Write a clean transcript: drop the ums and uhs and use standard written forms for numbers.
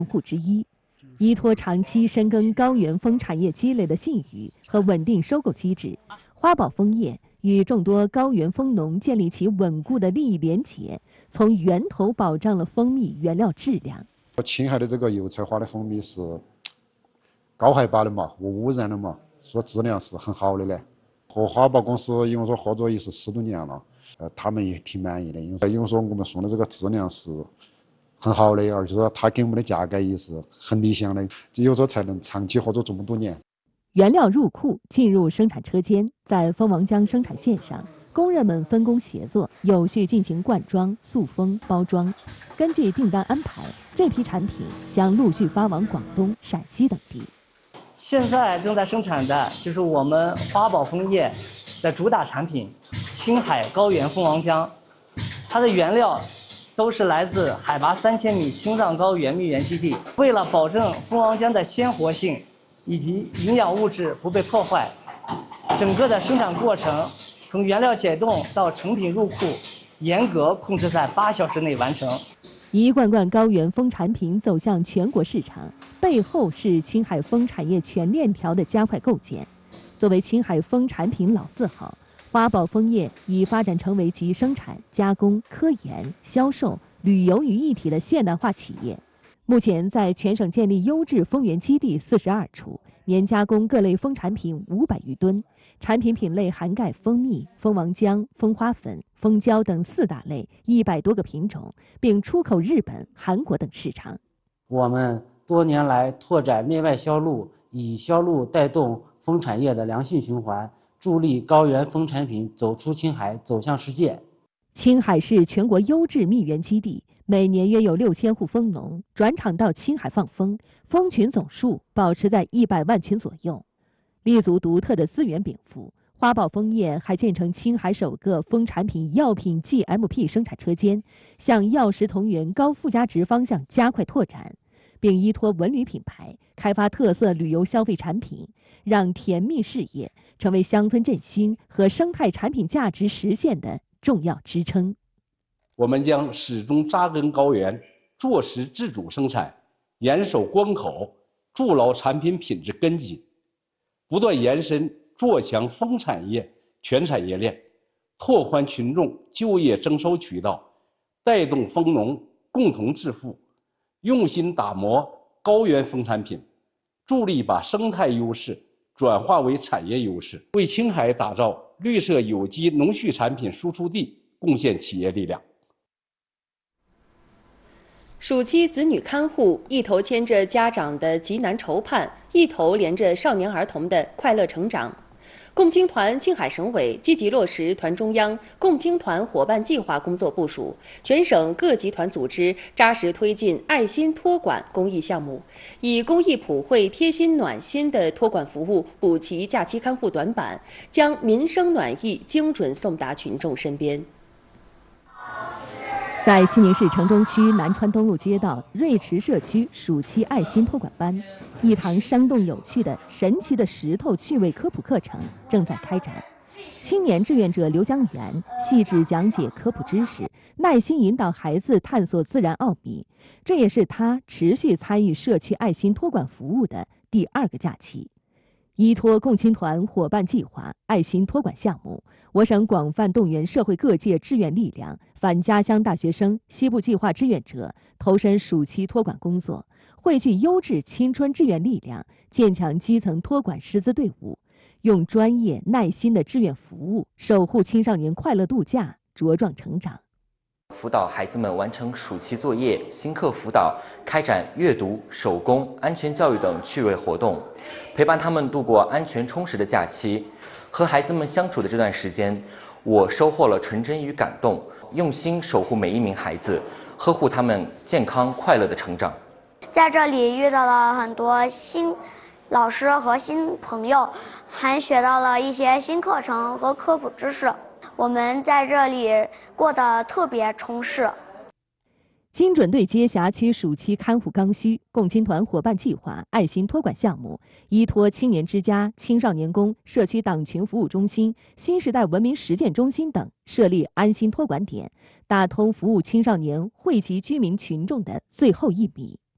户之一。依托长期深耕高原蜂产业积累的信誉和稳定收购机制，花宝蜂业与众多高原蜂农建立起稳固的利益连结，从源头保障了蜂蜜原料质量。 青海的这个油菜花的蜂蜜是高海拔的嘛，无污染的嘛，说质量是很好的嘞。和花宝公司因为说合作也是10多年了，他们也挺满意的，因为说我们送的这个质量是很好的，而且说他给我们的价格也是很理想的，只有说才能长期合作这么多年。 原料入库，进入生产车间，在蜂王浆生产线上，工人们分工协作，有序进行灌装、塑封、包装。根据订单安排，这批产品将陆续发往广东、陕西等地。 现在正在生产的就是我们花宝蜂业的主打产品青海高原蜂王浆，它的原料都是来自海拔3000米青藏高原蜜源基地。为了保证蜂王浆的鲜活性以及营养物质不被破坏，整个的生产过程从原料解冻到成品入库，严格控制在8小时内完成。 一罐罐高原蜂产品走向全国市场，背后是青海蜂产业全链条的加快构建。作为青海蜂产品老字号，花宝蜂业已发展成为集生产、加工、科研、销售、旅游于一体的现代化企业。目前在全省建立优质蜂源基地42处，年加工各类蜂产品500余吨，产品品类涵盖蜂蜜、蜂王浆、蜂花粉、蜂胶等4大类100多个品种，并出口日本、韩国等市场。 我们多年来拓展内外销路，以销路带动蜂产业的良性循环，助力高原蜂产品走出青海，走向世界。 青海是全国优质蜜源基地，每年约有6000户蜂农转场到青海放蜂，蜂群总数保持在100万群左右。立足独特的资源禀赋，花宝蜂业还建成青海首个蜂产品药品 GMP 生产车间，向药食同源高附加值方向加快拓展，并依托文旅品牌开发特色旅游消费产品，让甜蜜事业成为乡村振兴和生态产品价值实现的重要支撑。 我们将始终扎根高原，做实自主生产，严守关口，筑牢产品品质根基，不断延伸做强蜂产业全产业链，拓宽群众就业增收渠道，带动蜂农共同致富，用心打磨高原蜂产品，助力把生态优势转化为产业优势，为青海打造绿色有机农畜产品输出地贡献企业力量。 暑期子女看护一头牵着家长的急难愁盼，一头连着少年儿童的快乐成长。共青团青海省委积极落实团中央共青团伙伴计划工作部署，全省各集团组织扎实推进爱心托管公益项目，以公益普惠、贴心暖心的托管服务补齐假期看护短板，将民生暖意精准送达群众身边。 在西宁市城中区南川东路街道瑞池社区暑期爱心托管班，一堂生动有趣的神奇的石头趣味科普课程正在开展。青年志愿者刘江源细致讲解科普知识，耐心引导孩子探索自然奥秘。这也是他持续参与社区爱心托管服务的第2个假期。依托共青团伙伴计划爱心托管项目，我省广泛动员社会各界志愿力量、返家乡大学生、西部计划志愿者投身暑期托管工作，汇聚优质青春志愿力量，建强基层托管师资队伍，用专业耐心的志愿服务守护青少年快乐度假、茁壮成长。 辅导孩子们完成暑期作业、新课辅导，开展阅读、手工、安全教育等趣味活动，陪伴他们度过安全充实的假期。和孩子们相处的这段时间，我收获了纯真与感动，用心守护每一名孩子，呵护他们健康快乐的成长。 在这里遇到了很多新老师和新朋友，还学到了一些新课程和科普知识。我们在这里过得特别充实。 精准对接辖区暑期看护刚需，共青团伙伴计划爱心托管项目，依托青年之家、青少年宫、社区党群服务中心、新时代文明实践中心等设立安心托管点，打通服务青少年惠及居民群众的最后1米。